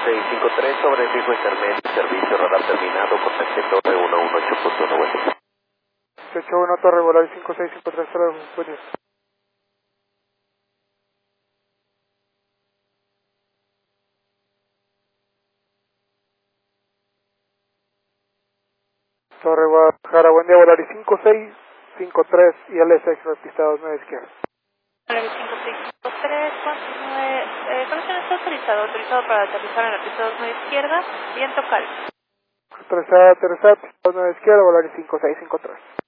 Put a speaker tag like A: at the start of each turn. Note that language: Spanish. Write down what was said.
A: 5653 sobre el fijo intermedio, servicio radar terminado, contacte torre 118.1, buen día.
B: 81 Torre Volar 5653, buen día. Torre Guadalajara, buen día, Volaris 5653 y LSX repistados 9 izquierda.
C: Volaris 5653, continúe, conexión está autorizado para aterrizar en la pista 29 izquierda, viento calmo.
B: Aterrizada, pistados 9 izquierda, Volaris 5653.